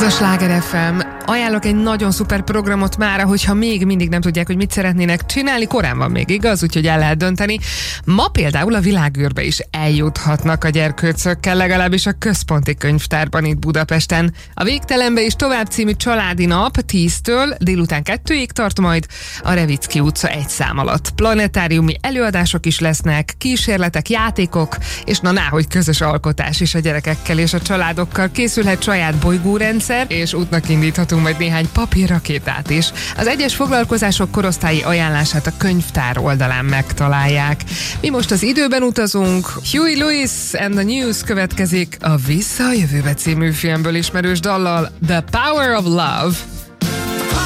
Ez a Sláger FM. Ajánlok egy nagyon szuper programot mára, hogyha még mindig nem tudják, hogy mit szeretnének csinálni. Korán van még, igaz? Úgyhogy el lehet dönteni. Ma például a világűrbe is eljuthatnak a gyerkőcökkel, legalábbis a Központi Könyvtárban itt Budapesten. A Végtelenbe is tovább című családi nap 10-től délután 2-ig tart majd a Revicki utca 1 szám alatt. Planetáriumi előadások is lesznek, kísérletek, játékok, és náhogy közös alkotás is a gyerekekkel és a családokkal. Készülhet saját bolygórendszer, és útnak indíthatunk majd néhány papírrakétát is. Az egyes foglalkozások korosztályi ajánlását a könyvtár oldalán megtalálják. Mi most az időben utazunk. Huey Lewis and the News következik a Vissza a jövőbe című filmből ismerős dallal, The Power of Love.